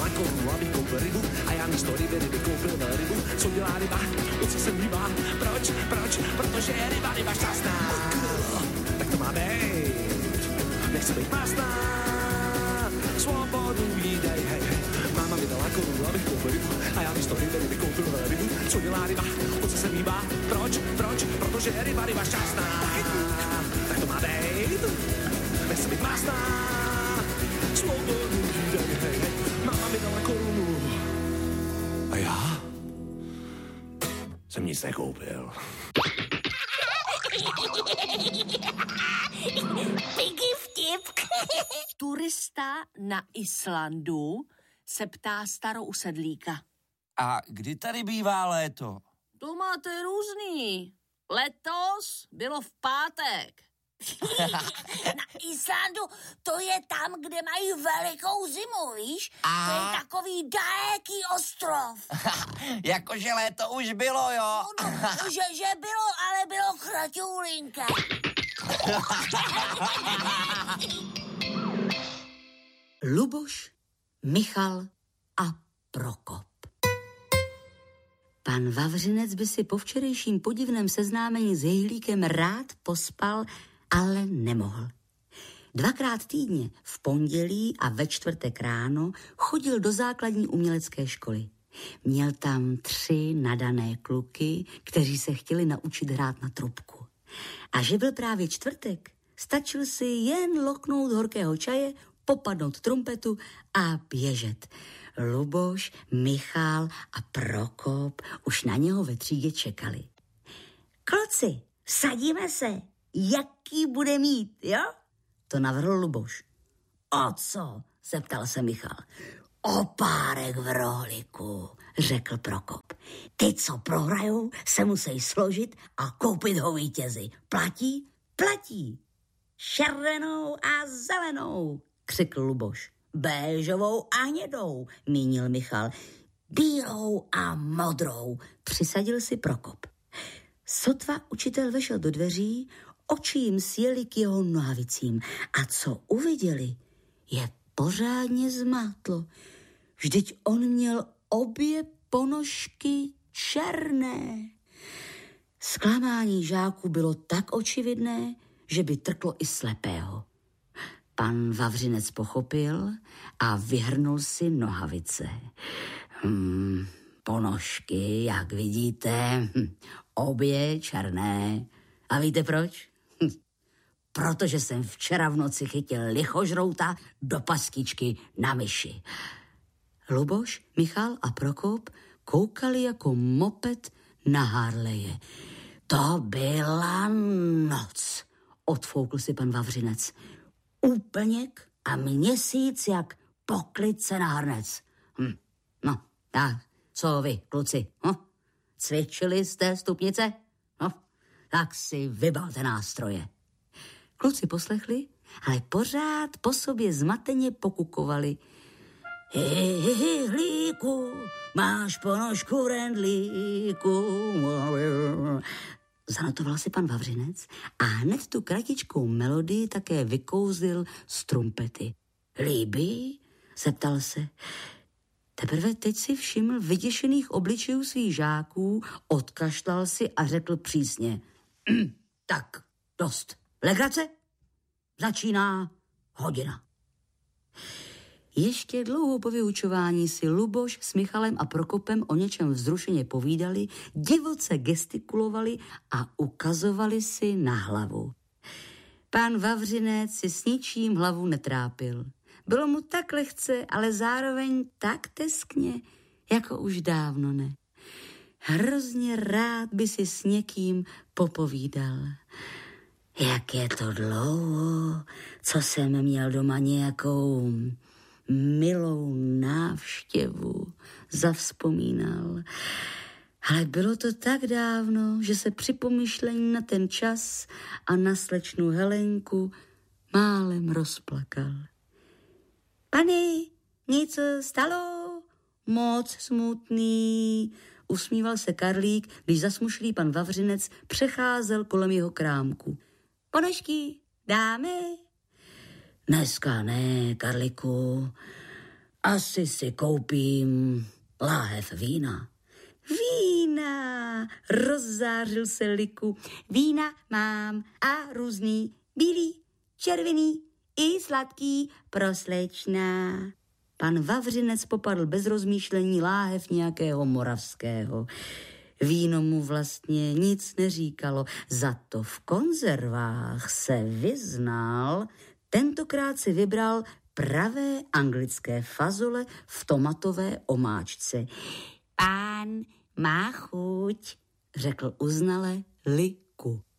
korunu, abych koupil rybu a já místo ryby koupil velrybu. Co dělá ryba? O co se líbá? Proč? Protože je ryba šťastná. Tak to má být. Nechci být mastná. Svobodu jí dej, hej, hej. Máma mi dala korunu, abych koupil rybu a já místo ryby koupil velrybu. Co dělá ryba? O co se líbá? Proč? Protože je ryba šťastná. Tak to má být. Nechci být mastná. Svobodu jí dej, hej, hej. Máma mi dala korunu. A já jsem nic nekoupil. Piggy vtip. Turista na Islandu se ptá starou sedlíka. A kdy tady bývá léto? To máte různý. Letos bylo v pátek. Na Islandu to je tam, kde mají velikou zimu, víš? To je takový daleký ostrov. Jakože léto už bylo, jo? No, že bylo, ale bylo kratiulinké. Luboš, Michal a Prokop. Pan Vavřinec by si po včerejším podivném seznámení s Jejlíkem rád pospal, ale nemohl. 2krát týdně, v pondělí a ve čtvrtek ráno, chodil do základní umělecké školy. Měl tam 3 nadané kluky, kteří se chtěli naučit hrát na trubku. A že byl právě čtvrtek, stačil si jen loknout horkého čaje, popadnout trumpetu a běžet. Luboš, Michal a Prokop už na něho ve třídě čekali. Kluci, vsadíme se, jaký bude mít, jo? To navrhl Luboš. O co? Zeptal se Michal. O párek v rohlíku, řekl Prokop. Ty, co prohrajou, se musí složit a koupit ho vítězi. Platí? Platí. Červenou a zelenou, křikl Luboš. Béžovou a hnědou, mínil Michal. Bílou a modrou, přisadil si Prokop. Sotva učitel vešel do dveří, oči jim sjeli k jeho nohavicím a co uviděli, je pořádně zmátlo. Vždyť on měl obě ponožky černé. Zklamání žáků bylo tak očividné, že by trklo i slepého. Pan Vavřinec pochopil a vyhrnul si nohavice. Ponožky, jak vidíte, obě černé. A víte proč? Protože jsem včera v noci chytil lichožrouta do paskičky na myši. Luboš, Michal a Prokop koukali jako moped na Harleje. To byla noc, odfoukl si pan Vavřinec. Úplněk a měsíc jak poklice na hrnec. No, tak, co vy, kluci? Cvičili jste stupnice? No, tak si vybalte nástroje. Kluci poslechli, ale pořád po sobě zmateně pokukovali. Hlíku, máš ponožku v rendlíku. Zanotoval si pan Vavřinec a hned tu kratičkou melodii také vykouzlil z trumpety. Líbí? Zeptal se. Teprve teď si všiml vyděšených obličejů svých žáků, odkašlal si a řekl přísně. Tak, dost. Legrace? Začíná hodina. Ještě dlouho po vyučování si Luboš s Michalem a Prokopem o něčem vzrušeně povídali, divoce gestikulovali a ukazovali si na hlavu. Pán Vavřinec si s ničím hlavu netrápil. Bylo mu tak lehce, ale zároveň tak teskně, jako už dávno ne. Hrozně rád by si s někým popovídal. Jak je to dlouho, co jsem měl doma nějakou milou návštěvu, zavzpomínal. Ale bylo to tak dávno, že se při pomyšlení na ten čas a na slečnu Helenku málem rozplakal. Pani, nic stalo? Moc smutný, usmíval se Karlík, když zasmušlý pan Vavřinec přecházel kolem jeho krámku. Ponožky dáme? Dneska ne, Karliku. Asi si koupím láhev vína. Vína, rozzářil se Liku. Vína mám a různý, bílý, červený i sladký pro slečna. Pan Vavřinec popadl bez rozmýšlení láhev nějakého moravského. Víno mu vlastně nic neříkalo, za to v konzervách se vyznal. Tentokrát si vybral pravé anglické fazole v tomatové omáčce. Pán má chuť, řekl uznale Liku.